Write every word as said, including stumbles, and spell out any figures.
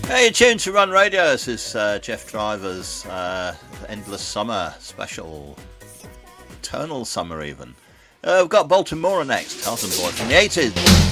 Hey, you're tuned to Run Radio. This is uh, Jeff Driver's uh, Endless Summer special. Eternal Summer, even. Uh, we've got Baltimore next. Carlton Boy from the eighties.